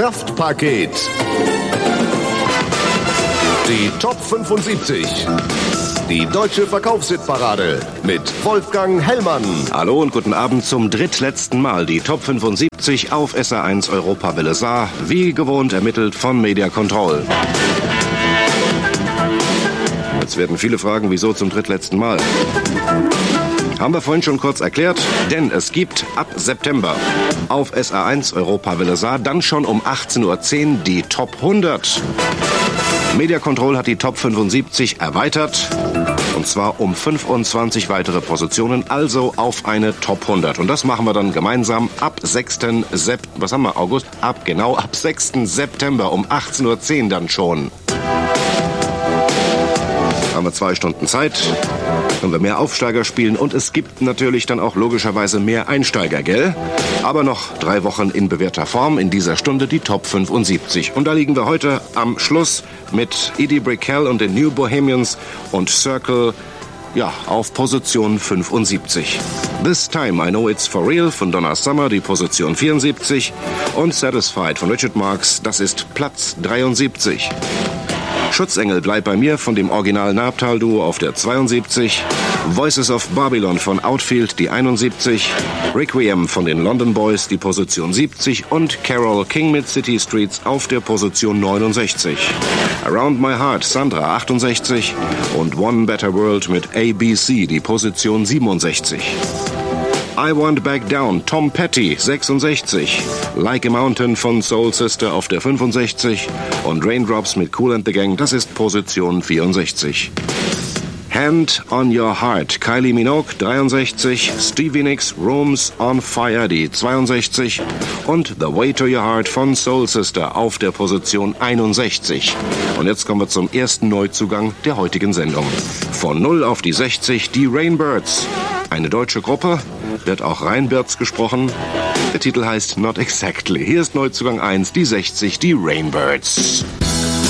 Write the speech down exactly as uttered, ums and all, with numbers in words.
Kraftpaket. Die Top fünfundsiebzig. Die deutsche Verkaufshitparade mit Wolfgang Hellmann. Hallo und guten Abend zum drittletzten Mal. Die Top fünfundsiebzig auf S R eins Europa Welle Saar, wie gewohnt ermittelt von Media Control. Jetzt werden viele fragen, wieso zum drittletzten Mal? Haben wir vorhin schon kurz erklärt, denn es gibt ab September auf S R eins Europa Welle Saar dann schon um achtzehn Uhr zehn die Top hundert. Media Control hat die Top fünfundsiebzig erweitert, und zwar um fünfundzwanzig weitere Positionen, also auf eine Top hundert. Und das machen wir dann gemeinsam ab sechsten September, was haben wir, August? Ab, genau, ab sechsten September um achtzehn Uhr zehn dann schon. Haben wir zwei Stunden Zeit, können wir mehr Aufsteiger spielen und es gibt natürlich dann auch logischerweise mehr Einsteiger, gell? Aber noch drei Wochen in bewährter Form, in dieser Stunde die Top fünfundsiebzig. Und da liegen wir heute am Schluss mit Edie Brickell und den New Bohemians und Circle, ja, auf Position fünfundsiebzig. This Time I Know It's For Real von Donna Summer, die Position vierundsiebzig. Und Satisfied von Richard Marx, das ist Platz dreiundsiebzig. Schutzengel bleibt bei mir von dem Original Nabtal-Duo auf der zweiundsiebzig. Voices of Babylon von Outfield die einundsiebzig. Requiem von den London Boys die Position siebzig und Carol King mit City Streets auf der Position neunundsechzig. Around My Heart Sandra achtundsechzig und One Better World mit A B C die Position siebenundsechzig. I Want Back Down, Tom Petty, sechsundsechzig. Like a Mountain von Soul Sister auf der fünfundsechzig. Und Raindrops mit Kool and the Gang, das ist Position vierundsechzig. Hand on Your Heart, Kylie Minogue, dreiundsechzig. Stevie Nicks, Rooms on Fire, die zweiundsechzig. Und The Way to Your Heart von Soul Sister auf der Position einundsechzig. Und jetzt kommen wir zum ersten Neuzugang der heutigen Sendung. Von null auf die sechzig, die Rainbirds. Eine deutsche Gruppe, wird auch Rheinbirds gesprochen. Der Titel heißt Not Exactly. Hier ist Neuzugang eins, die sechzig, die Rainbirds.